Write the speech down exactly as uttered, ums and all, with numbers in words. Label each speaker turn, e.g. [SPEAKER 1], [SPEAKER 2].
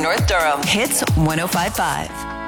[SPEAKER 1] North Durham. Hits one oh five point five.